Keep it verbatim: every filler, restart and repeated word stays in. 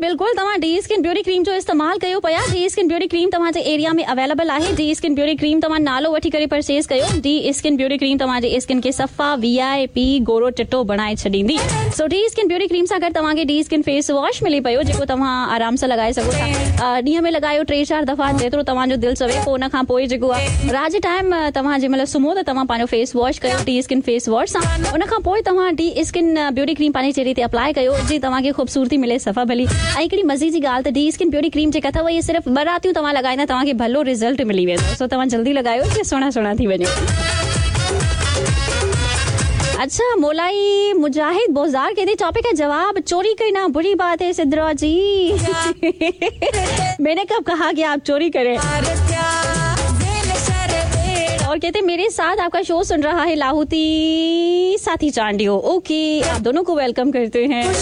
बिल्कुल तव्हां D skin beauty cream जो इस्तेमाल कयो पिया। डी स्किन ब्यूटी क्रीम तव्हांजे एरिया में अवेलेबल आहे। डी स्किन ब्यूटी क्रीम तव्हां नालो वठी करे परचेस कयो। डी स्किन ब्यूटी क्रीम तव्हांजे स्किन खे सफ़ा वी आई पी गोरो चिटो बनाए छॾींदी। सो डी स्किन ब्यूटी क्रीम सां गॾु तव्हांखे डी स्किन फेस वॉश मिली पियो जेको तव्हां आराम सां लॻाए सघो था। ॾींहं में लॻायो टे चारि दफ़ा जेतिरो तव्हांजो दिलि चवे। पोइ उन खां पोइ जेको आहे रात जे टाइम तव्हां जंहिं महिल सुम्हो त तव्हां पंहिंजो फेस वॉश कयो डी स्किन फेस वॉश सां। उन खां पोइ तव्हां डी स्किन ब्यूटी क्रीम पंहिंजे चेहरे ते अप्लाई कयो जी तव्हांखे ख़ूबसूरती मिले सफ़ा भली। ऐं हिकिड़ी मज़े जी ॻाल्हि त डी स्किन ब्यूटी क्रीम जेका अथव इहे सिर्फ़ु ॿ रातियूं तव्हां लॻाईंदा तव्हांखे भलो रिज़ल्ट मिली वेंदो। सो तव्हां जल्दी लॻायो जीअं सुहिणा सुहिणा थी वञो। अच्छा मोलाई मुजाहिद बोजार कहते टॉपिक का जवाब चोरी करना बुरी बात है सिद्रा जी। मैंने कब कहा कि आप चोरी करें। और कहते मेरे साथ आपका शो सुन रहा है लाहौती साथी चांडियो। ओके आप दोनों को वेलकम करते हैं।